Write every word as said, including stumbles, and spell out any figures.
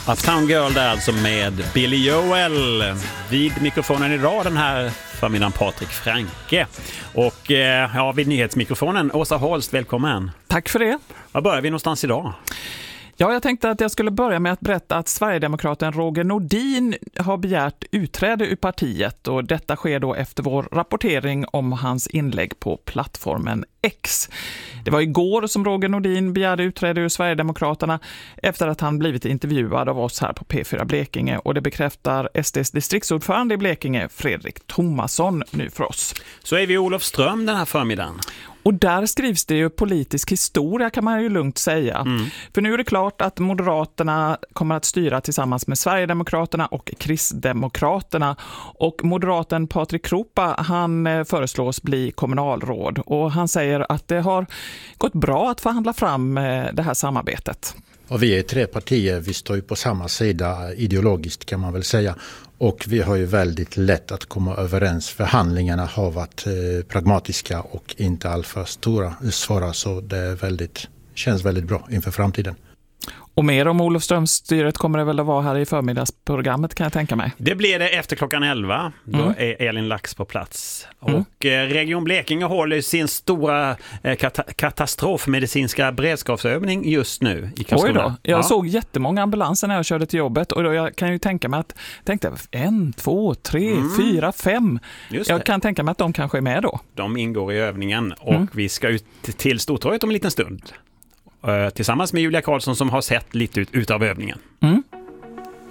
Uptown Girl där alltså med Billy Joel. Vid mikrofonen idag den här förmiddagen Patrik Franke. Och eh, ja, vid nyhetsmikrofonen Åsa Holst, välkommen. Tack för det. Var börjar vi någonstans idag? Ja, jag tänkte att jag skulle börja med att berätta att Sverigedemokraten Roger Nordin har begärt utträde ur partiet, och detta sker då efter vår rapportering om hans inlägg på plattformen X. Det var igår som Roger Nordin begärde utträde ur Sverigedemokraterna efter att han blivit intervjuad av oss här på P fyra Blekinge, och det bekräftar S D:s distriktsordförande i Blekinge, Fredrik Thomasson, nu för oss. Så är vi i Olofström den här förmiddagen. Och där skrivs det ju politisk historia, kan man ju lugnt säga. Mm. För nu är det klart att Moderaterna kommer att styra tillsammans med Sverigedemokraterna och Kristdemokraterna. Och moderaten Patrik Kropa, han föreslås bli kommunalråd. Och han säger att det har gått bra att förhandla fram det här samarbetet. Och vi är tre partier, vi står ju på samma sida ideologiskt kan man väl säga. Och vi har ju väldigt lätt att komma överens. Förhandlingarna har varit eh, pragmatiska och inte alltför stora svåra, så det är väldigt, känns väldigt bra inför framtiden. Och mer om Olofströmsstyret kommer det väl att vara här i förmiddagsprogrammet, kan jag tänka mig. Det blir det efter klockan elva. Då mm. är Elin Lax på plats. Mm. Och eh, Region Blekinge håller sin stora eh, kat- katastrofmedicinska beredskapsövning just nu i Karlskrona. Oj då. Jag ja. såg jättemånga ambulanser när jag körde till jobbet, och då jag kan ju tänka mig att tänkte en, två, tre, mm. fyra, fem. Just jag det. Kan tänka mig att de kanske är med då. De ingår i övningen, och Mm. vi ska ut till Stortorget om en liten stund. Tillsammans med Julia Karlsson som har sett lite ut, ut av övningen. Mm.